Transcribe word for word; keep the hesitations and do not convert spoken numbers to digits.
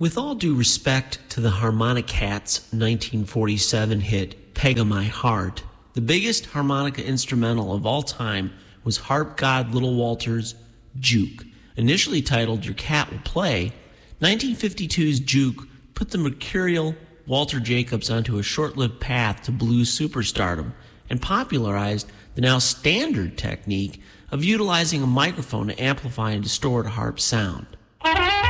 With all due respect to the Harmonicats' nineteen forty-seven hit, Peg o' My Heart, the biggest harmonica instrumental of all time was harp god Little Walter's Juke. Initially titled Your Cat Will Play, nineteen fifty-two's Juke put the mercurial Walter Jacobs onto a short-lived path to blues superstardom and popularized the now standard technique of utilizing a microphone to amplify and distort a harp sound.